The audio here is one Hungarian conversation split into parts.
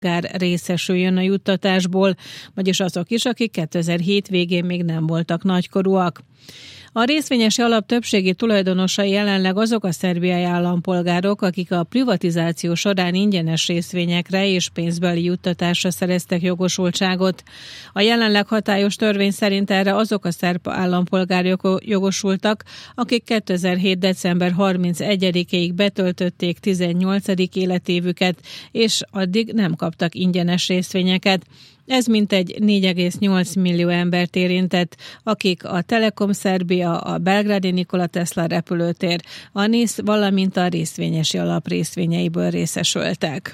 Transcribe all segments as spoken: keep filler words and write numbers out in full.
részesüljön a juttatásból, vagyis azok is, akik kétezer-hét végén még nem voltak nagykorúak. A részvényesi alap többségi tulajdonosai jelenleg azok a szerbiai állampolgárok, akik a privatizáció során ingyenes részvényekre és pénzbeli juttatásra szereztek jogosultságot. A jelenleg hatályos törvény szerint erre azok a szerb állampolgárok jogosultak, akik kétezer-hét. december harmincegyedikéig betöltötték tizennyolcadik életévüket, és addig nem kaptak ingyenes részvényeket. Ez mintegy négy egész nyolc millió embert érintett, akik a Telekom Szerbia, a belgrádi Nikola Tesla repülőtér, a NISZ, valamint a részvényesi alap részvényeiből részesültek.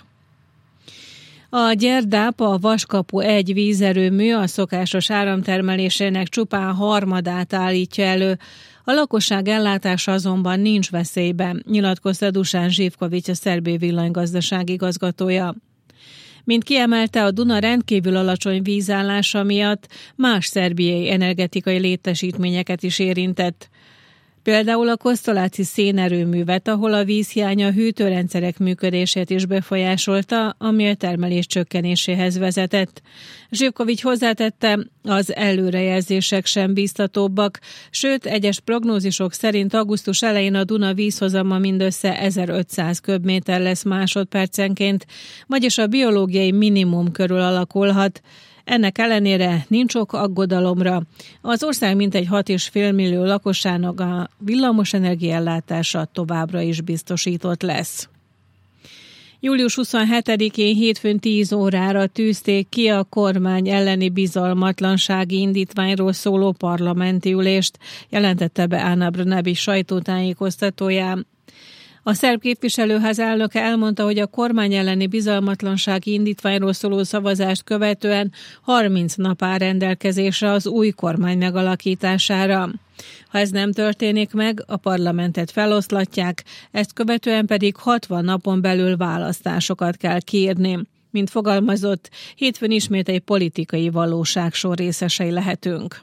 A Gyerdáp, a Vaskapu egy vízerőmű a szokásos áramtermelésének csupán harmadát állítja elő. A lakosság ellátása azonban nincs veszélyben, nyilatkozta Dusan Živković, a szerb villanygazdaság igazgatója. Mint kiemelte, a Duna rendkívül alacsony vízállása miatt más szerbiai energetikai létesítményeket is érintett. Például a Kosztoláci szénerőművet, ahol a vízhiány a hűtőrendszerek működését is befolyásolta, ami a termelés csökkenéséhez vezetett. Živković hozzátette, az előrejelzések sem bíztatóbbak, sőt, egyes prognózisok szerint augusztus elején a Duna vízhozama mindössze ezerötszáz köbméter lesz másodpercenként, vagyis a biológiai minimum körül alakulhat. Ennek ellenére nincs ok aggodalomra. Az ország mintegy hat egész öt millió lakosának a villamosenergia ellátása továbbra is biztosított lesz. július huszonhetedikén hétfőn tíz órára tűzték ki a kormány elleni bizalmatlansági indítványról szóló parlamenti ülést, jelentette be Ana Brnabić sajtótájékoztatóján. A szerb képviselőház elnöke elmondta, hogy a kormány elleni bizalmatlansági indítványról szóló szavazást követően harminc nap áll rendelkezésre az új kormány megalakítására. Ha ez nem történik meg, a parlamentet feloszlatják, ezt követően pedig hatvan napon belül választásokat kell kiírni. Mint fogalmazott, hétfőn ismét egy politikai valóságsor részesei lehetünk.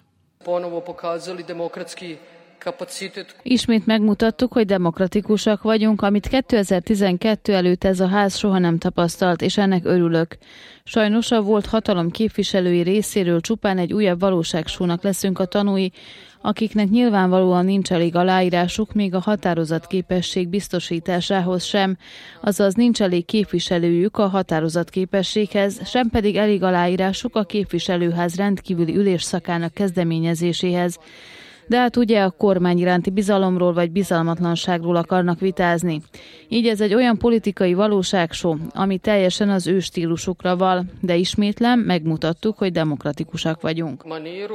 Ismét megmutattuk, hogy demokratikusak vagyunk, amit kétezer-tizenkettő előtt ez a ház soha nem tapasztalt, és ennek örülök. Sajnos a volt hatalom képviselői részéről csupán egy újabb valóságsónak leszünk a tanúi, akiknek nyilvánvalóan nincs elég aláírásuk még a határozatképesség biztosításához sem, azaz nincs elég képviselőjük a határozatképességhez, sem pedig elég aláírásuk a képviselőház rendkívüli ülésszakának kezdeményezéséhez. De hát ugye a kormány iránti bizalomról vagy bizalmatlanságról akarnak vitázni. Így ez egy olyan politikai valóságsó, ami teljesen az ő stílusukra val, de ismétlem, megmutattuk, hogy demokratikusak vagyunk.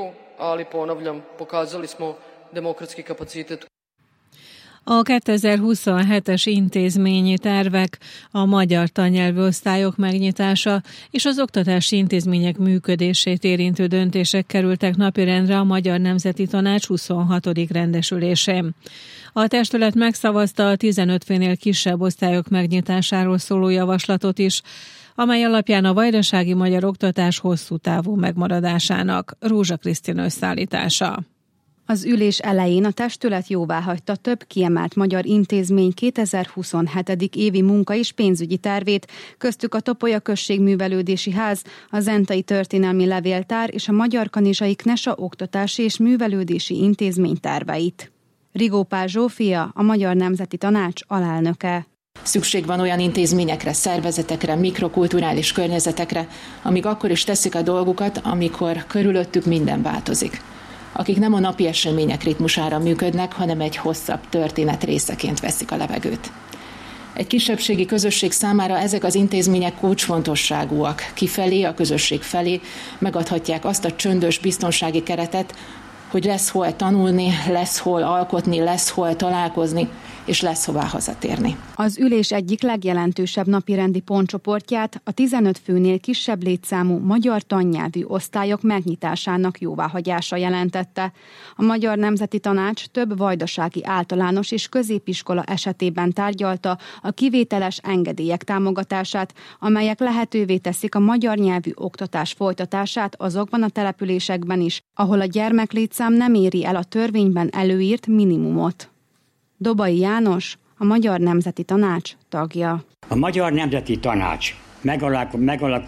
A kétezer-huszonhetes intézményi tervek, a magyar tannyelvű osztályok megnyitása és az oktatási intézmények működését érintő döntések kerültek napirendre a Magyar Nemzeti Tanács huszonhatodik rendesülésén. A testület megszavazta a tizenöt főnél kisebb osztályok megnyitásáról szóló javaslatot is, amely alapján a vajdasági magyar oktatás hosszú távú megmaradásának. Rózsa Krisztina összeállítása. Az ülés elején a testület jóváhagyta több kiemelt magyar intézmény kétezer-huszonhetedik évi munka- és pénzügyi tervét, köztük a Topolya Községművelődési Ház, a Zentai Történelmi Levéltár és a Magyar Kanizsai Knesa Oktatási és Művelődési Intézmény terveit. Rigó Pál Zsófia, a Magyar Nemzeti Tanács alelnöke. Szükség van olyan intézményekre, szervezetekre, mikrokulturális környezetekre, amik akkor is teszik a dolgukat, amikor körülöttük minden változik. Akik nem a napi események ritmusára működnek, hanem egy hosszabb történet részeként veszik a levegőt. Egy kisebbségi közösség számára ezek az intézmények kulcsfontosságúak. Kifelé, a közösség felé megadhatják azt a csöndös biztonsági keretet, hogy lesz hol tanulni, lesz hol alkotni, lesz hol találkozni, és lesz hová hazatérni. Az ülés egyik legjelentősebb napirendi pontcsoportját a tizenöt főnél kisebb létszámú magyar tannyelvű osztályok megnyitásának jóváhagyása jelentette. A Magyar Nemzeti Tanács több vajdasági általános és középiskola esetében tárgyalta a kivételes engedélyek támogatását, amelyek lehetővé teszik a magyar nyelvű oktatás folytatását azokban a településekben is, ahol a gyermeklétszám nem éri el a törvényben előírt minimumot. Dobai János, a Magyar Nemzeti Tanács tagja. A Magyar Nemzeti Tanács megalakul, megalakul